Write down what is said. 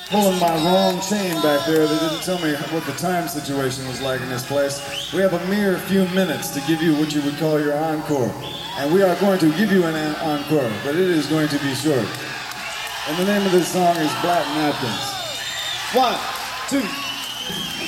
pulling my wrong chain back there. They didn't tell me what the time situation was like in this place. We have a mere few minutes to give you what you would call your encore. And we are going to give you an encore, but it is going to be short. And the name of this song is Black Napkins. 1, 2.